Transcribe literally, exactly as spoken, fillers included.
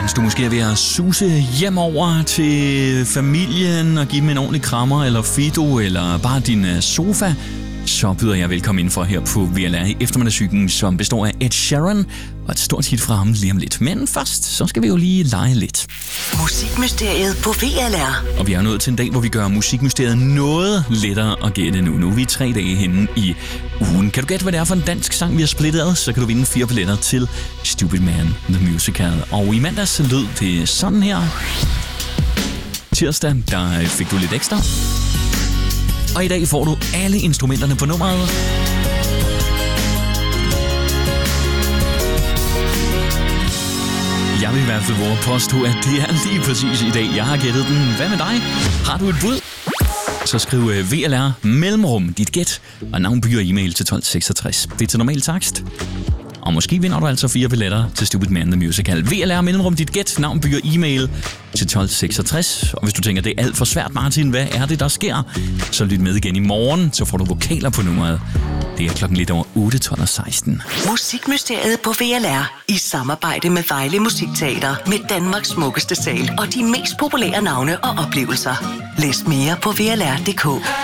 Mens du måske er ved at suse hjemover til familien og give dem en ordentlig krammer eller fido eller bare din sofa, så byder jeg velkommen indenfor her på V L R i eftermiddagscyklen, som består af Ed Sheeran og et stort hit fra ham lige om lidt. Men først, så skal vi jo lige lege lidt. Musikmysteriet på V L R. Og vi er nået til en dag, hvor vi gør musikmysteriet noget lettere at gætte nu. Nu er vi tre dage henne i ugen. Kan du gætte, hvad det er for en dansk sang, vi har splittet ad? Så kan du vinde fire billetter til Stupid Man, The Musical. Og i mandags lød det sådan her. Tirsdag, der fik du lidt ekstra. Og i dag får du alle instrumenterne på nummeret. Jeg vil i hvert fald våge påstå, at det er lige præcis i dag, jeg har gættet den. Hvad med dig? Har du et bud? Så skriv V L R mellemrum dit gæt og navn, by og e-mail til tolv seksogtres. Det er til normal takst. Og måske vinder du altså fire billetter til Stupid Man, The Musical. V L R mellemrum dit gæt, navn, by og e-mail til tolv seksogtres. Og hvis du tænker, det er alt for svært, Martin, hvad er det, der sker? Så lyt med igen i morgen, så får du vokaler på nummeret. Det er klokken lidt over otte, tolv og seksten. Musikmysteriet på V L R i samarbejde med Vejle Musikteater med Danmarks smukkeste sal og de mest populære navne og oplevelser. Læs mere på V L R punktum d k.